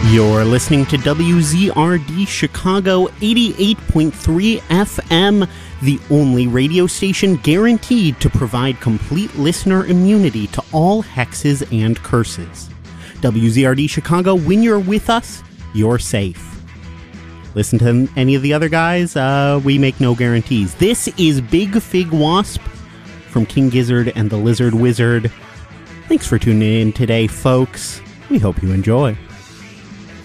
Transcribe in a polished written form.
You're listening to WZRD Chicago 88.3 FM, the only radio station guaranteed to provide complete listener immunity to all hexes and curses. WZRD Chicago, when you're with us, you're safe. Listen to any of the other guys, we make no guarantees. This is Big Fig Wasp from King Gizzard and the Lizard Wizard. Thanks for tuning in today, folks. We hope you enjoy.